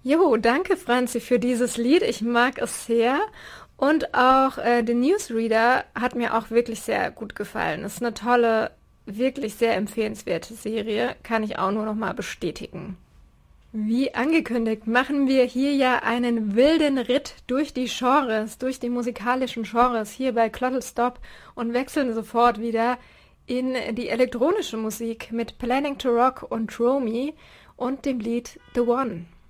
Jo, danke Franzi für dieses Lied. Ich mag es sehr. Und auch The Newsreader hat mir auch wirklich sehr gut gefallen. Es ist eine tolle, wirklich sehr empfehlenswerte Serie. Kann ich auch nur noch mal bestätigen. Wie angekündigt, machen wir hier ja einen wilden Ritt durch die Genres, durch die musikalischen Genres hier bei Clottel Stop und wechseln sofort wieder in die elektronische Musik mit Planning to Rock und Romy und dem Lied The One.